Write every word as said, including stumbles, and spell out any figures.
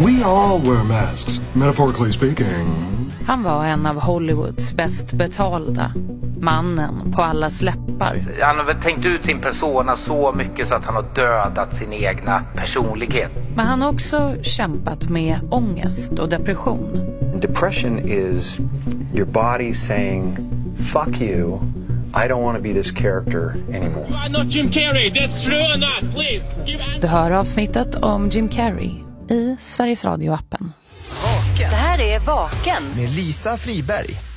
We all wear masks, metaphorically speaking. Han var en av Hollywoods bäst betalda. Mannen på allas läppar. Han har väl tänkt ut sin persona så mycket så att han har dödat sin egna personlighet. Men han har också kämpat med ångest och depression. Depression is your body saying, fuck you, I don't want to be this character anymore. You are not Jim Carrey, that's true or not, please. Give... Du hör avsnittet om Jim Carrey i Sveriges Radio-appen. Vaken. Det här är Vaken med Lisa Friberg.